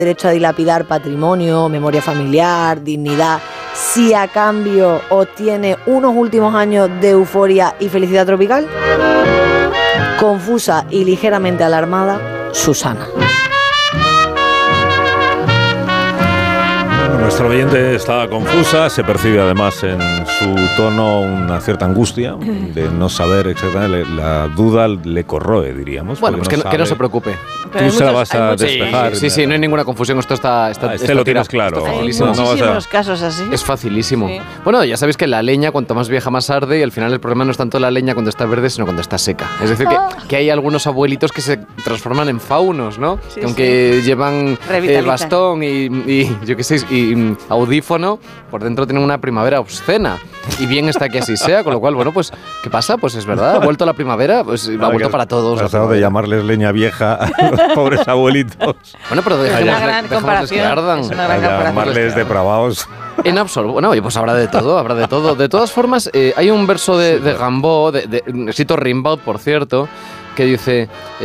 derecho a dilapidar patrimonio, memoria familiar, dignidad, si a cambio obtiene unos últimos años de euforia y felicidad tropical? Confusa y ligeramente alarmada, Susana. Nuestra oyente está confusa, se percibe además en su tono una cierta angustia de no saber exactamente, la duda le corroe, diríamos. Bueno, pues que no se preocupe. Tú se la vas a despejar. Sí, no hay ninguna confusión, esto está lo tienes claro. Hay muchísimos casos así. Es facilísimo. Sí. Bueno, ya sabéis que la leña, cuanto más vieja, más arde, y al final el problema no es tanto la leña cuando está verde, sino cuando está seca. Es decir, que hay algunos abuelitos que se transforman en faunos, ¿no? Sí, que aunque llevan bastón y yo qué sé, y audífono, por dentro tienen una primavera obscena. Y bien está que así sea, con lo cual, bueno, pues, ¿qué pasa? Pues es verdad, ha vuelto la primprimavera, pues ha vuelto para todos. Tratado de llamarles leña vieja a los pobres abuelitos. Bueno, pero dejémosles que ardan. Es una gran comparación. Llamarles depravados. En absoluto. Bueno, pues habrá de todo. De todas formas, hay un verso de Gambo, cito Rimbaud, por cierto, que dice,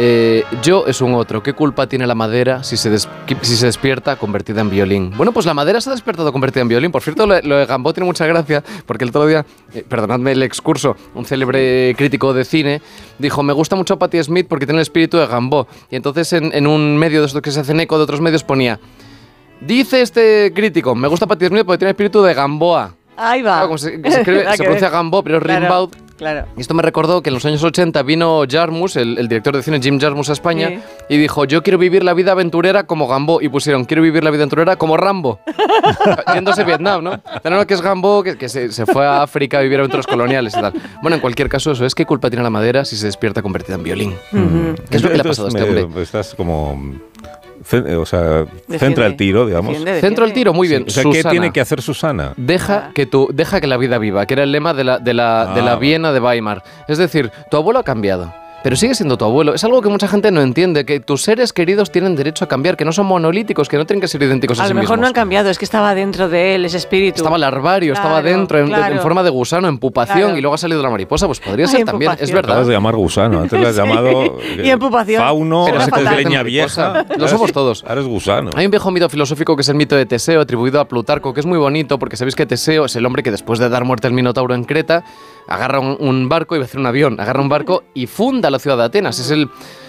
yo es un otro, ¿qué culpa tiene la madera si se despierta convertida en violín? Bueno, pues la madera se ha despertado convertida en violín. Por cierto, lo de Gambo tiene mucha gracia, porque el otro día, perdonadme el excurso, un célebre crítico de cine dijo, me gusta mucho Patti Smith porque tiene el espíritu de Gambo. Y entonces en un medio de estos que se hacen eco de otros medios ponía, dice este crítico, me gusta Patti Smith porque tiene el espíritu de Gamboa. Ahí va. Claro, se pronuncia Gambo, pero es Rimbaud. Claro. Y esto me recordó que en los años 80 vino Jarmus, el director de cine Jim Jarmus a España, y dijo, yo quiero vivir la vida aventurera como Gambo. Y pusieron, quiero vivir la vida aventurera como Rambo. Yéndose a Vietnam, ¿no? Tenemos que es Gambo, que se fue a África a vivir aventuras coloniales y tal. Bueno, en cualquier caso, eso es, ¿qué culpa tiene la madera si se despierta convertida en violín? ¿Qué es lo que le ha pasado a este hombre? Estás como... O sea, centra el tiro, digamos. Centro el tiro, muy bien. Sí. O sea, Susana, ¿qué tiene que hacer Susana? Deja que la vida viva, que era el lema de la Viena de Weimar. Es decir, tu abuelo ha cambiado, pero sigue siendo tu abuelo. Es algo que mucha gente no entiende, que tus seres queridos tienen derecho a cambiar, que no son monolíticos, que no tienen que ser idénticos a sí mismos. A lo mejor no han cambiado, es que estaba dentro de él ese espíritu. Estaba larvario, estaba dentro, en forma de gusano, en pupación, y luego ha salido la mariposa, pues podría ser también, es verdad. Acabas de llamar gusano, antes le has llamado y en pupación. Fauno, pero es leña vieja. Lo somos todos. Ahora es gusano. Hay un viejo mito filosófico que es el mito de Teseo, atribuido a Plutarco, que es muy bonito, porque sabéis que Teseo es el hombre que después de dar muerte al Minotauro en Creta, agarra un barco y va a hacer un avión, agarra un barco y funda la ciudad de Atenas. Es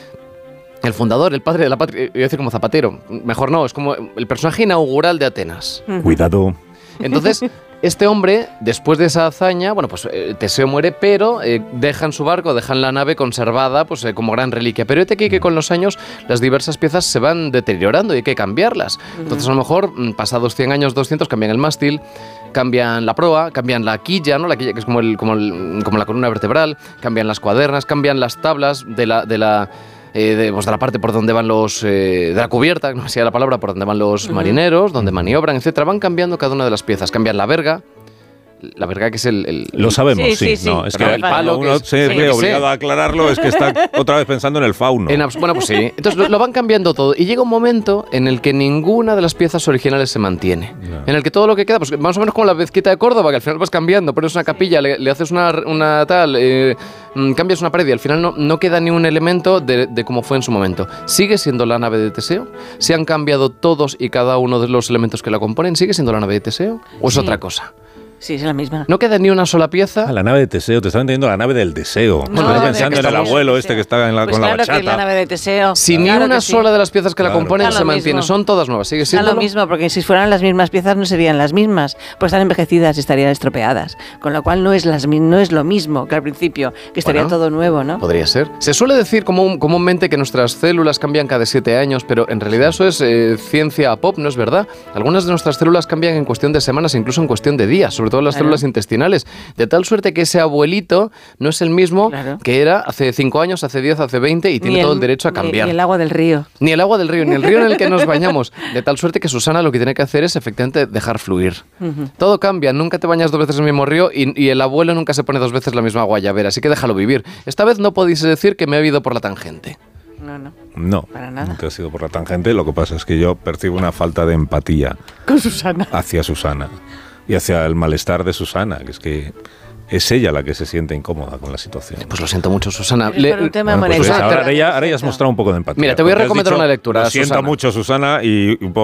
el fundador, el padre de la patria, iba a decir como Zapatero, mejor no, es como el personaje inaugural de Atenas. Cuidado. Entonces, este hombre, después de esa hazaña, bueno, pues Teseo muere, pero dejan su barco, dejan la nave conservada, pues como gran reliquia. Pero este aquí que con los años las diversas piezas se van deteriorando y hay que cambiarlas. Entonces, a lo mejor, pasados 100 años, 200, cambian el mástil, cambian la proa, cambian la quilla, ¿no? La quilla que es como la columna vertebral, cambian las cuadernas, cambian las tablas de la parte por donde van de la cubierta, no sé la palabra, por donde van los marineros, donde maniobran, etcétera. Van cambiando cada una de las piezas. Cambian la verga que es el Lo sabemos, sí. No, es que el palo uno se ve obligado a aclararlo, es que está otra vez pensando en el fauno. Bueno, pues sí. Entonces lo van cambiando todo. Y llega un momento en el que ninguna de las piezas originales se mantiene. No. En el que todo lo que queda, pues más o menos como la mezquita de Córdoba, que al final vas cambiando, pones una capilla, le haces una tal, cambias una pared y al final no queda ni un elemento de cómo fue en su momento. ¿Sigue siendo la nave de Teseo? ¿Se han cambiado todos y cada uno de los elementos que la componen? ¿Sigue siendo la nave de Teseo? ¿O es otra cosa? Sí, es la misma. No queda ni una sola pieza. La nave de Teseo, te estaba entendiendo la nave del deseo. Estaba pensando en el abuelo este que está con la bachata. Claro que la nave de Teseo. Si ni una sola de las piezas que la componen se mantiene, son todas nuevas. Sigue siendo lo mismo, porque si fueran las mismas piezas no serían las mismas, pues están envejecidas y estarían estropeadas. Con lo cual no es lo mismo que al principio, que estaría todo nuevo, ¿no? Podría ser. Se suele decir comúnmente que nuestras células cambian cada 7 años, pero en realidad eso es ciencia pop, no es verdad. Algunas de nuestras células cambian en cuestión de semanas, incluso en cuestión de días, sobre todo las células intestinales. De tal suerte que ese abuelito no es el mismo que era hace 5 años, hace 10, hace 20 y tiene todo el derecho a cambiar. Ni el agua del río. Ni el agua del río, ni el río en el que nos bañamos. De tal suerte que Susana lo que tiene que hacer es efectivamente dejar fluir. Todo cambia, nunca te bañas 2 veces en el mismo río y el abuelo nunca se pone 2 veces la misma guayabera, así que déjalo vivir. Esta vez no podéis decir que me he ido por la tangente. No, para nada. Nunca ha sido por la tangente, lo que pasa es que yo percibo una falta de empatía con Susana. Hacia Susana. Y hacia el malestar de Susana, que es que es ella la que se siente incómoda con la situación. Pues lo siento mucho, Susana. Ahora ya has mostrado un poco de empatía. Mira, te voy a recomendar una lectura. Lo siento mucho, Susana, y un poco